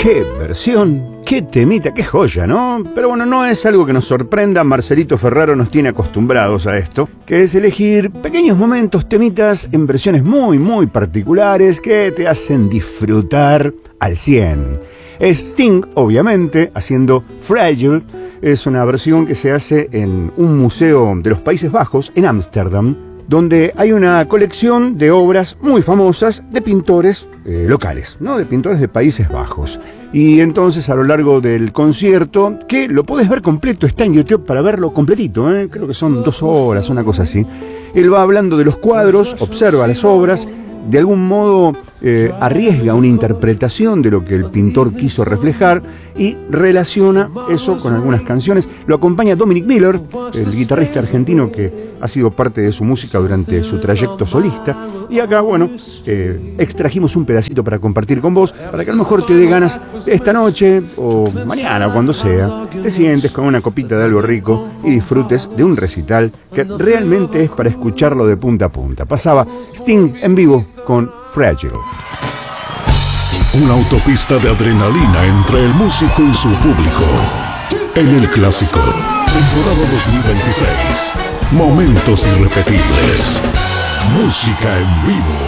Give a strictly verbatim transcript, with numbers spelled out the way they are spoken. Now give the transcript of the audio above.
Qué versión, qué temita, qué joya, ¿no? Pero bueno, no es algo que nos sorprenda. Marcelito Ferraro nos tiene acostumbrados a esto, que es elegir pequeños momentos, temitas en versiones muy, muy particulares que te hacen disfrutar al cien. Es Sting, obviamente, haciendo Fragile. Es una versión que se hace en un museo de los Países Bajos, en Ámsterdam, donde hay una colección de obras muy famosas de pintores eh, locales, ¿no? De pintores de Países Bajos. Y entonces a lo largo del concierto, que lo podés ver completo, está en YouTube para verlo completito, ¿eh? Creo que son dos horas, una cosa así. Él va hablando de los cuadros, observa las obras, de algún modo eh, arriesga una interpretación de lo que el pintor quiso reflejar y relaciona eso con algunas canciones. Lo acompaña Dominic Miller, el guitarrista argentino que ha sido parte de su música durante su trayecto solista. Y acá, bueno, eh, extrajimos un pedacito para compartir con vos, para que a lo mejor te dé ganas esta noche o mañana o cuando sea, te sientes con una copita de algo rico y disfrutes de un recital que realmente es para escucharlo de punta a punta. Pasaba Sting en vivo con Fragile. Una autopista de adrenalina entre el músico y su público. En el Clásico, temporada dos mil veintiséis. Momentos irrepetibles. Música en vivo.